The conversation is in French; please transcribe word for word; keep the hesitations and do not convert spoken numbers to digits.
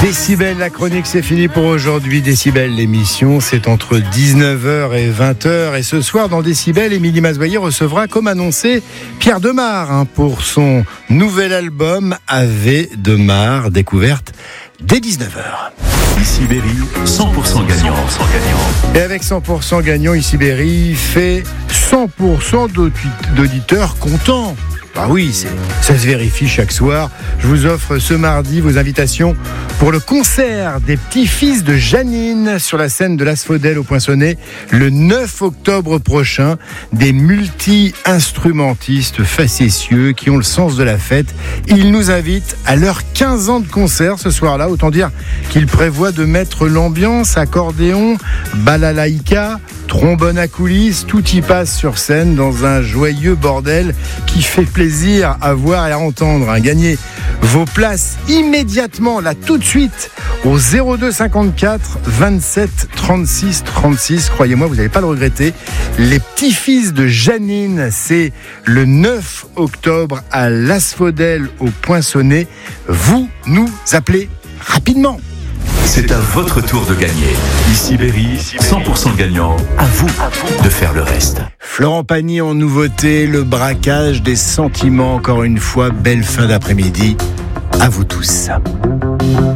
Décibel, la chronique, c'est fini pour aujourd'hui. Décibel, l'émission, c'est entre dix-neuf heures et vingt heures. Et ce soir, dans Décibel, Émilie Masboyer recevra, comme annoncé, Pierre Demar hein, pour son nouvel album Ave Demar, découverte dès dix-neuf heures. Ici Berry, cent pour cent gagnant. cent pour cent gagnant. Et avec cent pour cent gagnant, Ici Berry fait cent pour cent d'auditeurs contents. Bah oui, c'est, ça se vérifie chaque soir. Je vous offre ce mardi vos invitations pour le concert des petits-fils de Janine sur la scène de l'Asphodèle au Poinçonnet le neuf octobre prochain. Des multi-instrumentistes facétieux qui ont le sens de la fête. Ils nous invitent à leurs quinze ans de concert ce soir-là. Autant dire qu'ils prévoient de mettre l'ambiance, accordéon, balalaïka, trombone à coulisses, tout y passe sur scène dans un joyeux bordel qui fait plaisir à voir et à entendre. Hein. Gagnez vos places immédiatement, là tout de suite, au zéro deux cinquante-quatre vingt-sept trente-six trente-six. Croyez-moi, vous n'allez pas le regretter. Les petits-fils de Janine, c'est le neuf octobre à l'Asphodèle au Poinçonnet. Vous nous appelez rapidement. C'est à votre tour de gagner. Ici Berry, cent pour cent gagnant. À vous de faire le reste. Florent Pagny en nouveauté, le braquage des sentiments. Encore une fois, belle fin d'après-midi. À vous tous.